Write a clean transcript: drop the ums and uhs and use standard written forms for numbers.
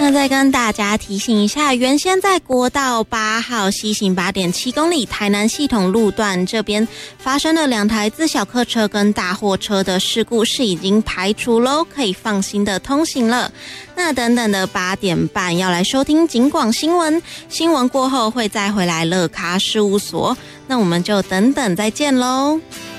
呢，再跟大家提醒一下，原先在国道8号西行8.7公里台南系统路段这边发生了2台自小客车跟大货车的事故，是已经排除喽，可以放心的通行了。那等等的8点半要来收听警广新闻，新闻过后会再回来乐咖事务所，那我们就等等再见喽。